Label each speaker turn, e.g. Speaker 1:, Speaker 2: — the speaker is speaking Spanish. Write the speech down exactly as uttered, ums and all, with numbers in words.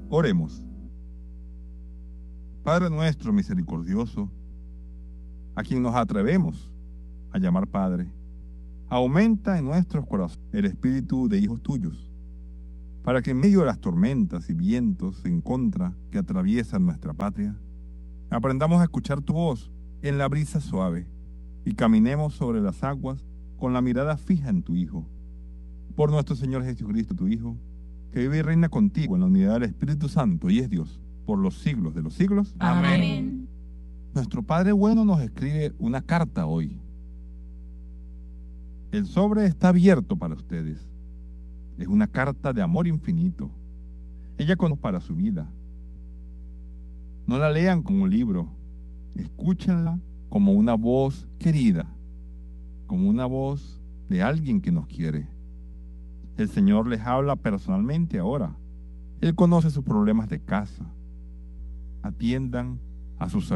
Speaker 1: Oremos. Padre nuestro misericordioso, a quien nos atrevemos a llamar Padre, aumenta en nuestros corazones el espíritu de hijos tuyos, para que en medio de las tormentas y vientos en contra que atraviesan nuestra patria, aprendamos a escuchar tu voz en la brisa suave y caminemos sobre las aguas con la mirada fija en tu Hijo. Por nuestro Señor Jesucristo, tu Hijo, que vive y reina contigo en la unidad del Espíritu Santo y es Dios por los siglos de los siglos.
Speaker 2: Amén.
Speaker 1: Nuestro Padre bueno nos escribe una carta hoy. El sobre está abierto para ustedes. Es una carta de amor infinito. Ella conoce para su vida. No la lean como un libro. Escúchenla como una voz querida, como una voz de alguien que nos quiere. El Señor les habla personalmente ahora. Él conoce sus problemas de casa. Atiendan a sus